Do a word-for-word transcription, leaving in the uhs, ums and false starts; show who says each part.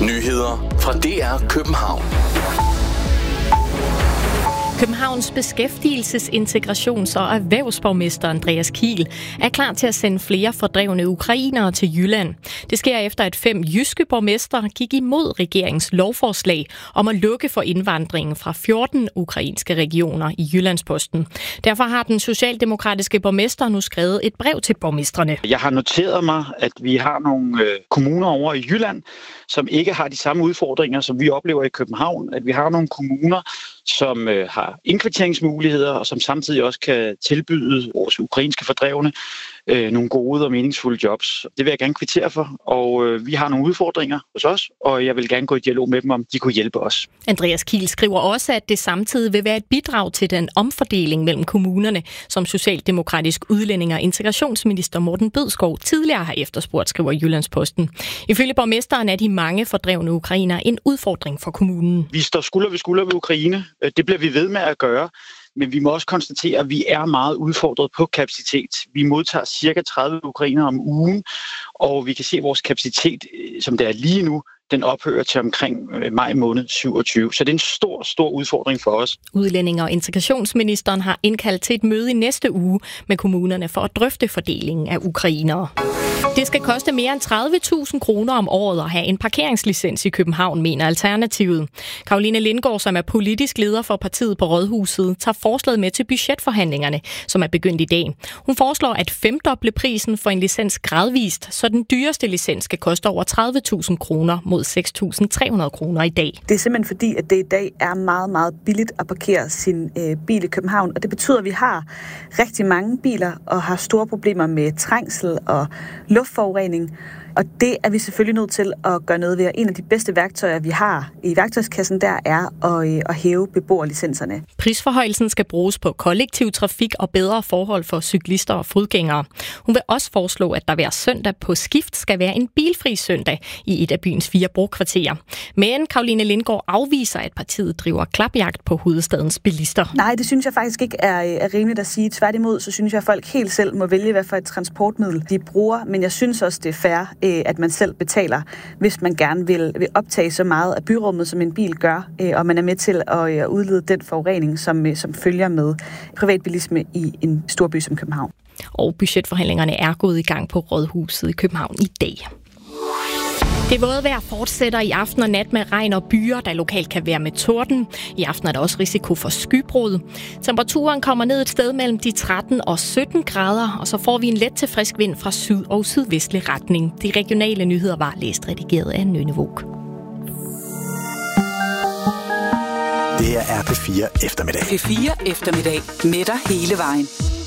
Speaker 1: Nyheder fra D R København.
Speaker 2: Københavns beskæftigelses-, integrations- og erhvervsborgmester Andreas Kiel er klar til at sende flere fordrevne ukrainere til Jylland. Det sker efter, at fem jyske borgmestre gik imod regeringens lovforslag om at lukke for indvandringen fra fjorten ukrainske regioner i Jyllandsposten. Derfor har den socialdemokratiske borgmester nu skrevet et brev til borgmestrene.
Speaker 3: Jeg har noteret mig, at vi har nogle øh, kommuner over i Jylland, som ikke har de samme udfordringer, som vi oplever i København. At vi har nogle kommuner, som øh, har indkvarteringsmuligheder, og som samtidig også kan tilbyde vores ukrainske fordrevne øh, nogle gode og meningsfulde jobs. Det vil jeg gerne kvittere for, og øh, vi har nogle udfordringer hos os, og jeg vil gerne gå i dialog med dem, om de kunne hjælpe os.
Speaker 2: Andreas Kiel skriver også, at det samtidig vil være et bidrag til den omfordeling mellem kommunerne, som socialdemokratisk udlænding og integrationsminister Morten Bødskov tidligere har efterspurgt, skriver Jyllandsposten. Ifølge borgmesteren er de mange fordrevne ukrainere en udfordring for kommunen.
Speaker 3: Vi står skulder ved skulder ved Ukraine. Det bliver vi ved med at gøre. Men vi må også konstatere, at vi er meget udfordret på kapacitet. Vi modtager cirka tredive ukrainere om ugen, og vi kan se, at vores kapacitet, som det er lige nu, den ophører til omkring maj måned syvogtyve. Så det er en stor, stor udfordring for os.
Speaker 2: Udlændinge- og integrationsministeren har indkaldt til et møde i næste uge med kommunerne for at drøfte fordelingen af ukrainere. Det skal koste mere end tredive tusind kroner om året at have en parkeringslicens i København, mener Alternativet. Caroline Lindgaard, som er politisk leder for partiet på Rådhuset, tager forslaget med til budgetforhandlingerne, som er begyndt i dag. Hun foreslår at femdoble prisen for en licens gradvist, så den dyreste licens skal koste over tredive tusind kroner mod seks tusind tre hundrede kroner i dag.
Speaker 4: Det er simpelthen fordi, at det i dag er meget, meget billigt at parkere sin øh, bil i København, og det betyder, at vi har rigtig mange biler og har store problemer med trængsel og luftforurening. Og det er vi selvfølgelig nødt til at gøre noget ved. En af de bedste værktøjer, vi har i værktøjskassen, der er at, at hæve beboerlicenserne.
Speaker 2: Prisforhøjelsen skal bruges på kollektiv trafik og bedre forhold for cyklister og fodgængere. Hun vil også foreslå, at der hver søndag på skift skal være en bilfri søndag i et af byens fire brokvarterer. Men Caroline Lindgaard afviser, at partiet driver klapjagt på hovedstadens bilister.
Speaker 4: Nej, det synes jeg faktisk ikke er, er rimeligt at sige. Tværtimod, så synes jeg, at folk helt selv må vælge, hvad for et transportmiddel de bruger. Men jeg synes også, det er fair, at man selv betaler, hvis man gerne vil, vil optage så meget af byrummet, som en bil gør, og man er med til at udlede den forurening, som, som følger med privatbilisme i en stor by som København.
Speaker 2: Og budgetforhandlingerne er gået i gang på Rådhuset i København i dag. Det våde vejr fortsætter i aften og nat med regn og byer, der lokalt kan være med torden. I aften er der også risiko for skybrud. Temperaturen kommer ned et sted mellem de tretten og sytten grader, og så får vi en let til frisk vind fra syd- og sydvestlig retning. De regionale nyheder var læst redigeret af Nynne Våg.
Speaker 5: Det her er P fire eftermiddag.
Speaker 6: P fire eftermiddag med dig hele vejen.